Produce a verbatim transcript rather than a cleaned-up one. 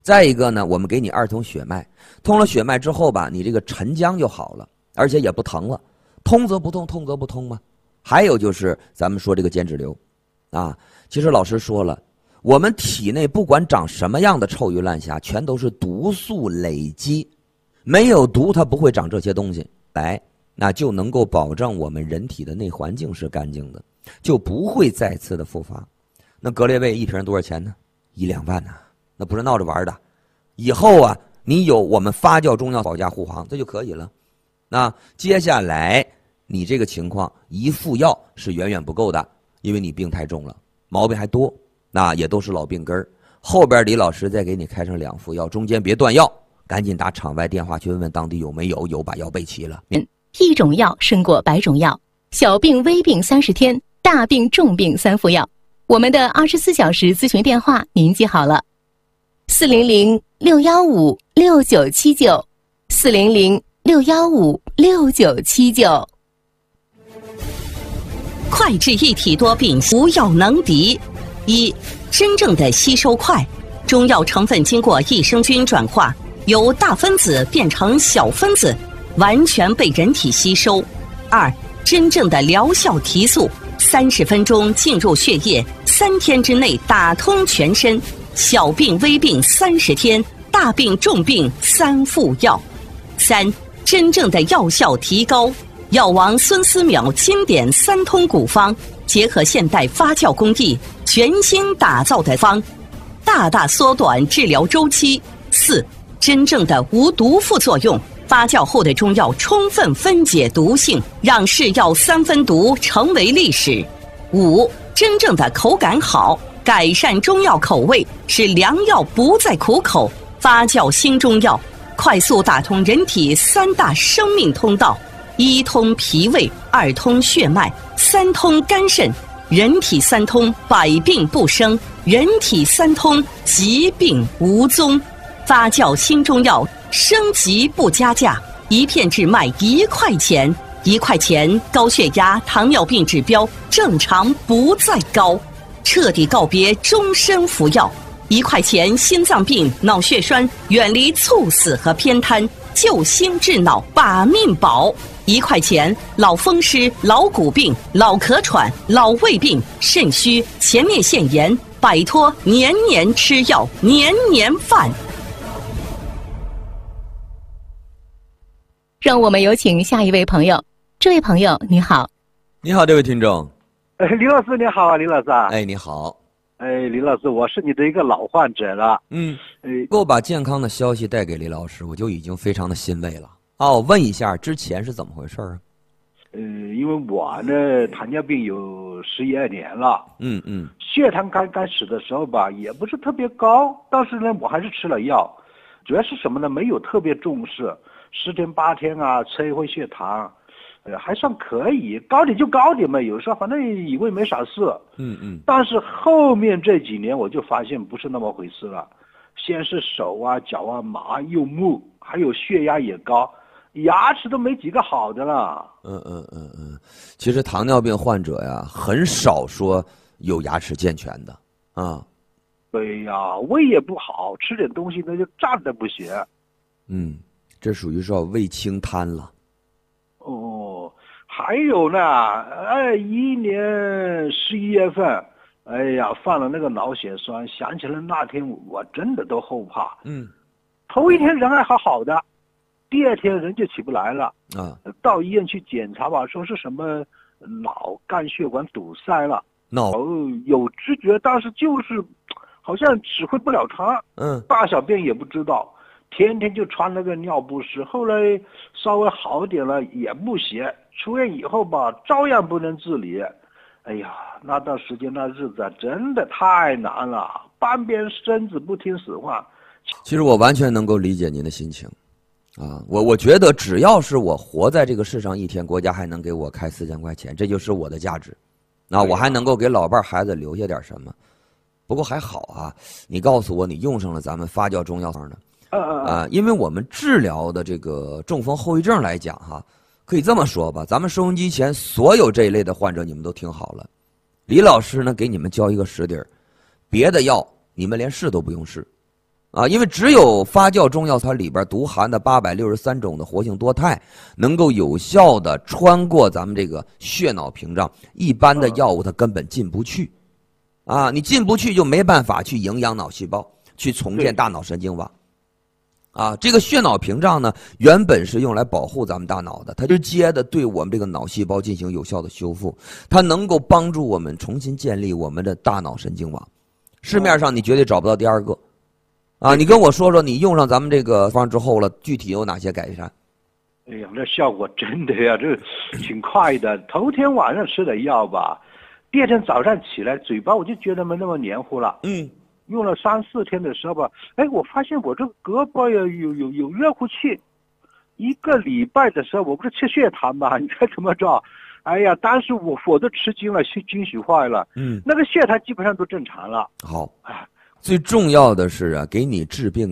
再一个呢，我们给你二通血脉，通了血脉之后吧，你这个沉僵就好了，而且也不疼了。通则不痛，痛则不通嘛。还有就是咱们说这个间质瘤，啊，其实老师说了，我们体内不管长什么样的臭鱼烂虾，全都是毒素累积，没有毒它不会长这些东西来，那就能够保证我们人体的内环境是干净的，就不会再次的复发。那格列卫一瓶多少钱呢？一两万呢、啊，那不是闹着玩的。以后啊，你有我们发酵中药保驾护航，这就可以了。那接下来你这个情况一副药是远远不够的，因为你病太重了，毛病还多，那也都是老病根儿。后边李老师再给你开上两副药，中间别断药，赶紧打场外电话去问问当地有没有，有把药备齐了。 一种药胜过百种药，小病微病三十天，大病重病三副药。我们的二十四小时咨询电话您记好了，四零零六幺五六九七九，四零零六幺五六九七九。 快治一体多病，无药能敌。一、真正的吸收快，中药成分经过益生菌转化，由大分子变成小分子，完全被人体吸收。二、真正的疗效提速，三十分钟进入血液，三天之内打通全身，小病微病三十天，大病重病三副药。三、真正的药效提高，药王孙思邈经典三通古方，结合现代发酵工艺，全新打造的方，大大缩短治疗周期。四、真正的无毒副作用，发酵后的中药充分分解毒性，让是药三分毒成为历史。五、真正的口感好，改善中药口味，使良药不再苦口，发酵新中药，快速打通人体三大生命通道，一通脾胃，二通血脉，三通肝肾，人体三通，百病不生，人体三通，疾病无踪。发酵新中药，升级不加价，一片只卖一块钱，一块钱高血压、糖尿病指标正常不再高，彻底告别终身服药。一块钱心脏病、脑血栓远离猝死和偏瘫，救心治脑把命保。一块钱老风湿、老骨病、老咳喘、老胃病、肾虚、前列腺炎，摆脱年年吃药、年年犯。 让我们有请下一位朋友。这位朋友你好。 你好，这位听众。 哎，李老师你好啊，李老师啊。 哎，你好。 哎，李老师，我是你的一个老患者了。 嗯，能够把健康的消息带给李老师，我就已经非常的欣慰了。哦，问一下之前是怎么回事啊？ 呃，因为我呢糖尿病有十一二年了。 嗯嗯。 血糖刚开始的时候吧，也不是特别高，但是呢，我还是吃了药。主要是什么呢？没有特别重视，十天八天啊，测一回血糖。呃，还算可以，高点就高点嘛，有时候反正以为没啥事。 嗯嗯。 但是后面这几年我就发现不是那么回事了，先是手啊、脚啊麻又木，还有血压也高，牙齿都没几个好的了。 嗯嗯嗯嗯，其实糖尿病患者呀，很少说有牙齿健全的啊。 对呀，胃也不好，吃点东西那就胀得不行。 嗯，这属于是胃清瘫了。 哦，还有呢，哎，一年十一月份，哎呀，犯了那个脑血栓，想起来那天我真的都后怕。 嗯， 头一天人还好好的，第二天人就起不来了。 啊， 到医院去检查吧，说是什么脑干血管堵塞了。 脑哦，有知觉，但是就是好像指挥不了他。 嗯， 大小便也不知道。天天就穿那个尿不湿，后来稍微好点了也不行，出院以后吧，照样不能自理。哎呀，那段时间那日子啊，真的太难了，半边身子不听使唤。 其实我完全能够理解您的心情，啊，我我觉得只要是我活在这个世上一天，国家还能给我开四千块钱，这就是我的价值。那我还能够给老伴孩子留下点什么。不过还好啊，你告诉我你用上了咱们发酵中药方呢。啊，因为我们治疗的这个中风后遗症来讲哈，可以这么说吧，咱们收音机前所有这一类的患者，你们都听好了，李老师呢给你们教一个实底儿，别的药你们连试都不用试， 啊，因为只有发酵中药它里边独含的八百六十三种的活性多肽，能够有效的穿过咱们这个血脑屏障，一般的药物它根本进不去，啊，你进不去就没办法去营养脑细胞，去重建大脑神经网，啊，这个血脑屏障呢，原本是用来保护咱们大脑的，它直接的对我们这个脑细胞进行有效的修复，它能够帮助我们重新建立我们的大脑神经网，市面上你绝对找不到第二个。啊，你跟我说说，你用上咱们这个方之后了，具体有哪些改善？ 哎呀，那效果真的呀，这挺快的。头天晚上吃的药吧，第二天早上起来，嘴巴我就觉得没那么黏糊了。 嗯， 用了三四天的时候吧，哎，我发现我这个胳膊呀有有有热乎气。一个礼拜的时候，我不是吃血糖嘛，你猜怎么着？哎呀，当时我我都吃惊了，惊喜坏了。 嗯， 那个血糖基本上都正常了。 好，最重要的是啊，给你治病